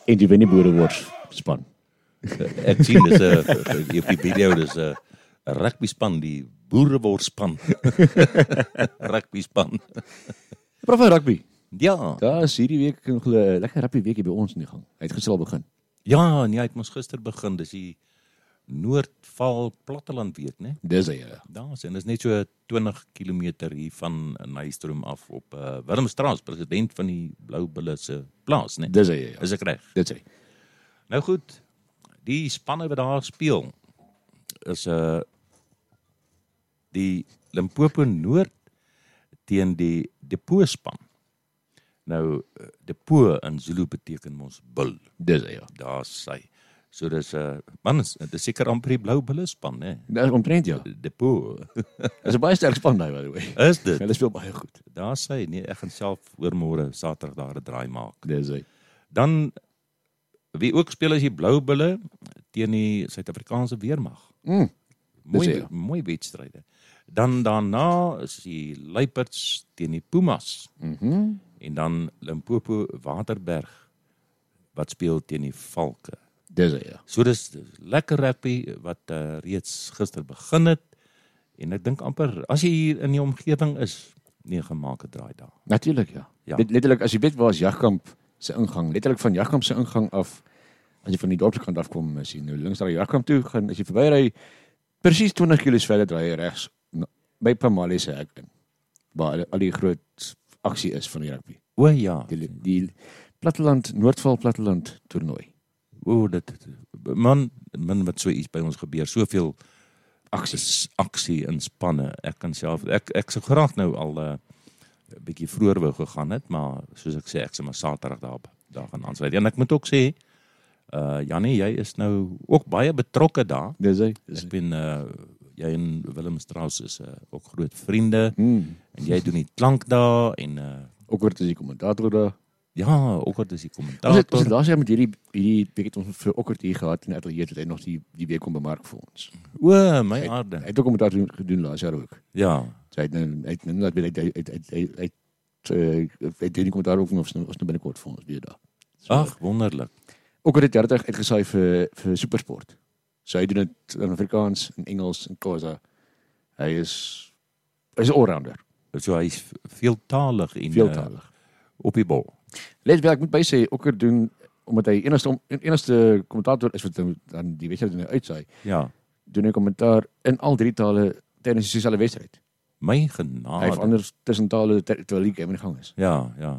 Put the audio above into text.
En die wen die boerewors span. Ek sien, dis op die video, dis 'n rugby span, die boereworsspan. Rugby span. Praat van rugby. Ja. Daar is hierdie week 'n lekker rugby weekie by ons in die gang. Hy het gister al begin. Ja, nee, hy het mos gister begin, dis die Noordval Platteland week, né? Dis hy, ja. Daar's en dis net so 20 km hier van Nystrom af op Willemstraat, president van die Blou Bulle se plaas, né? Dis hy, ja. Is ek reg? Dis hy. Nou goed, die spanne wat daar speel is die Limpopo Noord teen die Depot span. Nou, Depot in Zulu beteken mos bul. Dis hy, ja. Daar's hy. So dis man, dis seker amper die Blou Bulle span, né? Dis omtrent, ja. Depot. Dis 'n baie sterk span daai, by the way. Is dit? Hulle speel baie goed. Daar's hy. Nee, ek gaan self oormôre Saterdag daar 'n draai maak. Dis hy. Dan wie ook speel is die Blou Bulle teen die Suid-Afrikaanse weermag. Mooi wedstryde. Dan daarna is die Luiperds teen die Pumas. En dan Limpopo Waterberg wat speel teen die Valke. Dis hy, ja. So dis lekker rugby wat reeds gister begin het. En ek dink amper as jy hier in die omgewing is, nee, gemaak 'n draai daar. Natuurlik, ja. Ja. Letterlik as jy weet waar is Jagkamp se ingang, letterlik van Jagkamp se ingang af, as jy van die dorpskant afkom, as jy nou links na Jagkamp toe gaan, as jy verbyry, presies 20 km verder draai jy regs by Pamali se hek in, waar al die groot aksie is van die rugby. O ja. Die Platteland, Noordval Platteland toernooi. O, dit man wat so iets by ons gebeur, soveel aksie in spanne. Ek kan self ek sou graag nou al 'n bietjie vroeër wou gegaan het, maar soos ek sê, ek sal maar Saterdag daar gaan aansluit. En ek moet ook sê, Jannie, jy is nou ook baie betrokke daar. Dis hy. Ek ben jy en Willem Strauss is ook groot vriende. En jy doen die klank daar en ook word as die kommentator daar. Ja, ook wat is die kommentator. Ons het laas jaar met hierdie week het ons vir Okkert hier gehad in die ateljee het hy nog die week kom bemark vir ons. O, my aarde. Hy het ook kommentator gedoen laas jaar ook. Ja. So hy het nou laat weet hy die kommentaar ook ons nou binnekort vir ons weer daar. So, ag, wonderlik. Okkert het 30 uitgesaai vir Supersport. So hy doen dit in Afrikaans, in Engels, in Khoisa. Hy is 'n allrounder. So hy is veeltalig en veeltalig op die bal. Let wel, ek moet bysê Okkert doen omdat hy enigste kommentator is wat dan die wedstryd nou uitsaai. Ja. Doen hy kommentaar in al 3 tale tydens dieselfde wedstryd. My genade. Hy het anders tussen tale terwyl die game in die gang is. Ja, ja.